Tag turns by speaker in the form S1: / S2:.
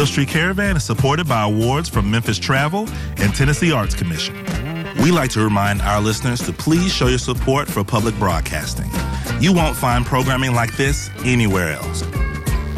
S1: Hill Street Caravan is supported by awards from Memphis Travel and Tennessee Arts Commission. We like to remind our listeners to please show your support for public broadcasting. You won't find programming like this anywhere else.